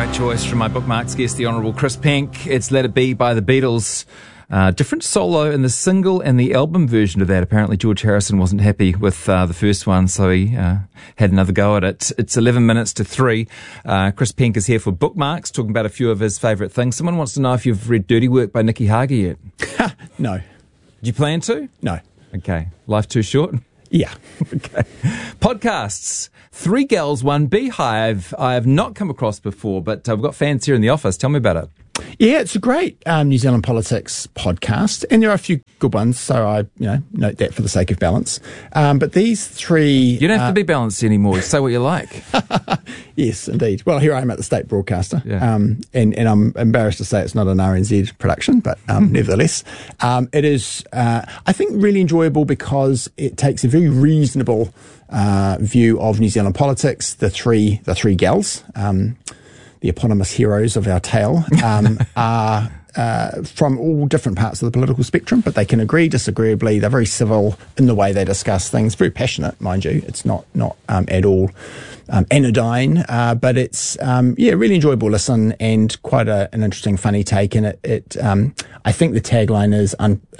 Great choice from my bookmarks guest, the Honourable Chris Penk. It's Let It Be by the Beatles. Different solo in the single and the album version of that. Apparently George Harrison wasn't happy with the first one, so he had another go at it. It's 11 minutes to 3. Chris Penk is here for Bookmarks, talking about a few of his favourite things. Someone wants to know if you've read Dirty Work by Nicky Hager yet. No. Do you plan to? No. Okay. Life too short? Yeah. Okay. Podcasts. 3 Gals, 1 Beehive. I have not come across before, but we've got fans here in the office. Tell me about it. Yeah, it's a great New Zealand politics podcast, and there are a few good ones, so I note that for the sake of balance. But these 3... You don't have to be balanced anymore. Say what you like. Yes, indeed. Well, here I am at the state broadcaster, Yeah. and I'm embarrassed to say it's not an RNZ production, but nevertheless, it is, I think, really enjoyable because it takes a very reasonable view of New Zealand politics. The three gals, the eponymous heroes of our tale, are from all different parts of the political spectrum, but they can agree disagreeably. They're very civil in the way they discuss things, very passionate, mind you. It's not at all anodyne, but it's really enjoyable listen and quite an interesting, funny take. And it I think the tagline is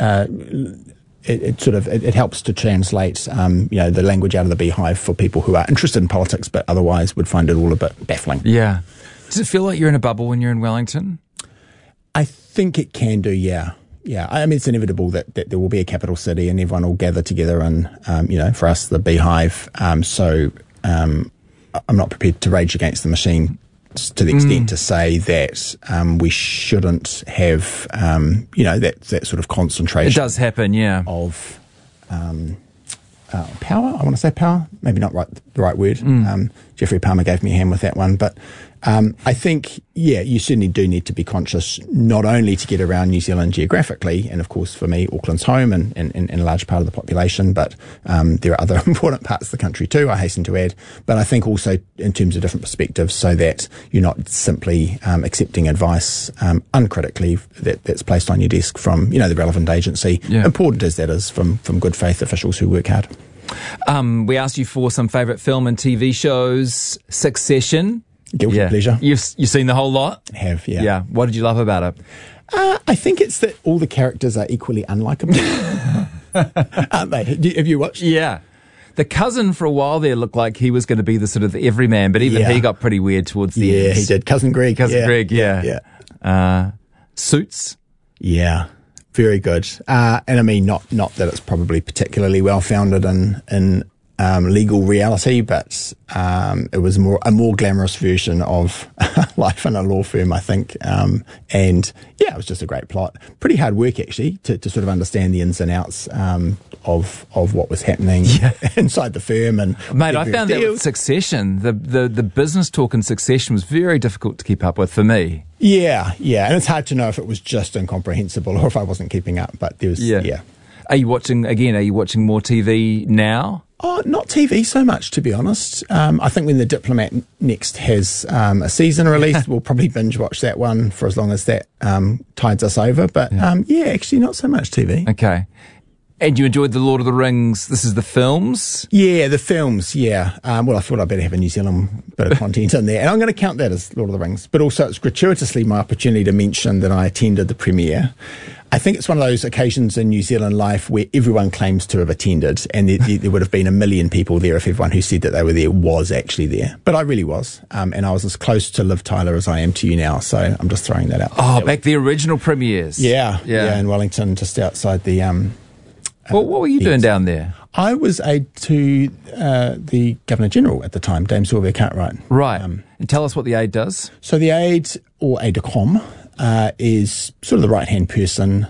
it helps to translate the language out of the Beehive for people who are interested in politics but otherwise would find it all a bit baffling. Yeah. Does it feel like you're in a bubble when you're in Wellington? I think it can do, yeah. Yeah, I mean, it's inevitable that there will be a capital city and everyone will gather together and, for us, the Beehive. So I'm not prepared to rage against the machine to the extent to say that we shouldn't have, that sort of concentration. It does happen, yeah. Of power. I want to say power. Maybe not the right word. Jeffrey Palmer gave me a hand with that one. But I think, you certainly do need to be conscious not only to get around New Zealand geographically, and of course for me, Auckland's home and a large part of the population, but there are other important parts of the country too, I hasten to add. But I think also in terms of different perspectives so that you're not simply accepting advice uncritically that's placed on your desk from, the relevant agency, important as that is from good faith officials who work hard. We asked you for some favourite film and TV shows. Succession. Guilty pleasure. You've seen the whole lot? I have, yeah. Yeah. What did you love about it? I think it's that all the characters are equally unlikable. Aren't they? Have you watched? Yeah. The cousin for a while there looked like he was going to be the sort of the everyman, but even he got pretty weird towards the end. Yeah, he did. Cousin Greg. Greg, Yeah. Suits? Yeah. Very good. And I mean, not that it's probably particularly well founded in legal reality, but it was a more glamorous version of life in a law firm, I think. And it was just a great plot. Pretty hard work actually to sort of understand the ins and outs of what was happening inside the firm. And mate, I found that with Succession, the business talk in Succession was very difficult to keep up with for me. Yeah, and it's hard to know if it was just incomprehensible or if I wasn't keeping up. But there was Are you watching more TV now? Oh, not TV so much, to be honest. I think when The Diplomat next has a season released, we'll probably binge watch that one for as long as that tides us over. But actually not so much TV. Okay. And you enjoyed The Lord of the Rings. This is the films? Yeah, the films, yeah. Well, I thought I'd better have a New Zealand bit of content in there. And I'm going to count that as Lord of the Rings. But also it's gratuitously my opportunity to mention that I attended the premiere. I think it's one of those occasions in New Zealand life where everyone claims to have attended, and there would have been 1 million people there if everyone who said that they were there was actually there. But I really was. And I was as close to Liv Tyler as I am to you now. So I'm just throwing that out. Oh, back the original premieres. Yeah, in Wellington, just outside the... what were you doing down there? I was aide to the Governor-General at the time, Dame Sylvia Cartwright. Right. And tell us what the aide does. So the aide, or aide-de-com, is sort of the right-hand person,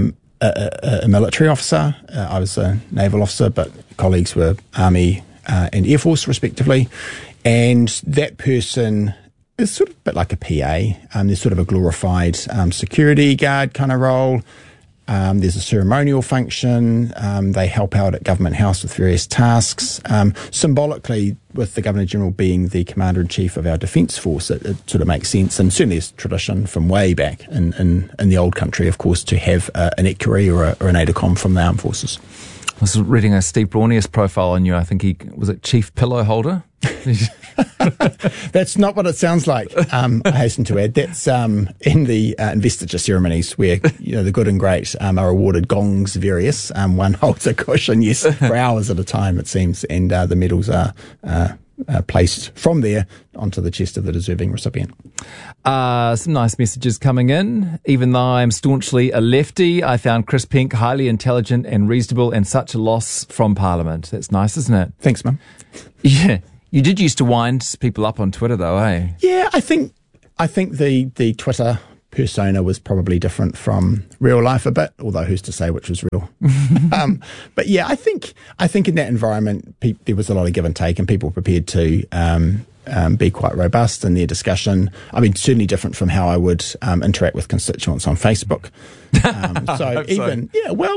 a military officer. I was a naval officer, but colleagues were Army and Air Force, respectively. And that person is sort of a bit like a PA. There's sort of a glorified security guard kind of role. There's a ceremonial function. They help out at Government House with various tasks. Symbolically, with the Governor-General being the Commander-in-Chief of our Defence Force, it sort of makes sense. And certainly it's tradition from way back in the old country, of course, to have an equerry or an aide-de-com from the armed forces. I was reading a Steve Braunius profile on you. I think he was it chief pillow holder. That's not what it sounds like. I hasten to add that's in the investiture ceremonies where the good and great are awarded gongs various. One holds a cushion, yes, for hours at a time it seems, and the medals are placed from there onto the chest of the deserving recipient. Some nice messages coming in. Even though I'm staunchly a lefty, I found Chris Pink highly intelligent and reasonable, and such a loss from Parliament. That's nice, isn't it? Thanks, Mum. Yeah. You did used to wind people up on Twitter, though, eh? Yeah, I think the Twitter persona was probably different from real life a bit, although who's to say which was real? But yeah, I think in that environment there was a lot of give and take, and people were prepared to be quite robust in their discussion. I mean, certainly different from how I would interact with constituents on Facebook. And even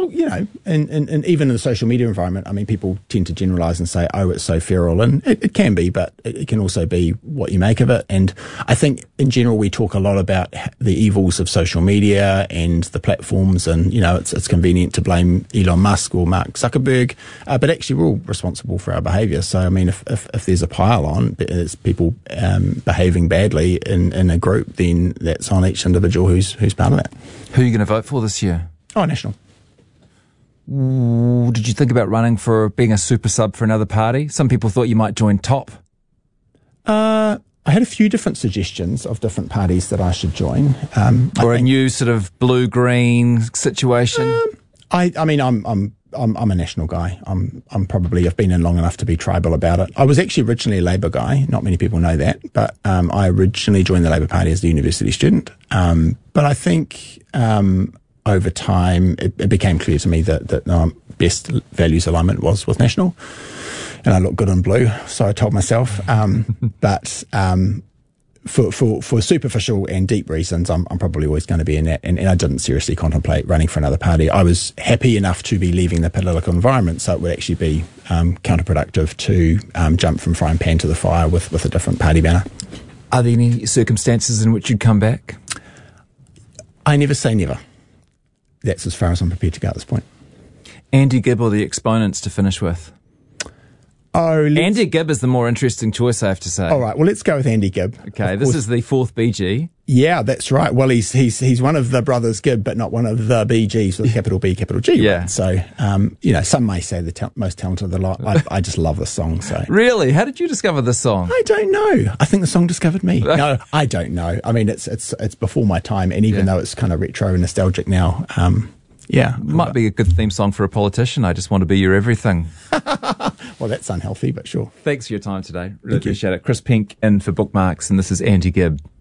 in the social media environment, I mean, people tend to generalise and say, "Oh, it's so feral," and it can be, but it can also be what you make of it. And I think in general, we talk a lot about the evils of social media and the platforms, and it's convenient to blame Elon Musk or Mark Zuckerberg, but actually we're all responsible for our behaviour. So I mean, if there's a pile on, it's people behaving badly in a group, then that's on each individual who's part of that. Who are you going to vote for this year? Oh, National. Ooh, did you think about running for being a super sub for another party? Some people thought you might join TOP. I had a few different suggestions of different parties that I should join. Or a new sort of blue-green situation? I mean, I'm a National guy. I've been in long enough to be tribal about it. I was actually originally a Labour guy. Not many people know that, but I originally joined the Labour Party as a university student. But I think over time it became clear to me that best values alignment was with National, and I look good in blue, so I told myself. But for superficial and deep reasons, I'm probably always going to be in that. And I didn't seriously contemplate running for another party. I was happy enough to be leaving the political environment, so it would actually be counterproductive to jump from frying pan to the fire with a different party banner. Are there any circumstances in which you'd come back? I never say never. That's as far as I'm prepared to go at this point. Andy Gibb or the Exponents to finish with? Andy Gibb is the more interesting choice, I have to say. All right, well, let's go with Andy Gibb. Okay, this is the fourth BG. Yeah, that's right. Well, he's one of the brothers Gibb, but not one of the BGs with capital B, capital G. Yeah. Right? So, some may say the most talented of the lot. I just love this song. So. Really? How did you discover this song? I don't know. I think the song discovered me. No, I don't know. I mean, it's before my time, and even though it's kind of retro and nostalgic now, might be a good theme song for a politician. I just want to be your everything. Well, that's unhealthy, but sure. Thanks for your time today. Really appreciate it. Chris Pink in for Bookmarks, and this is Andy Gibb.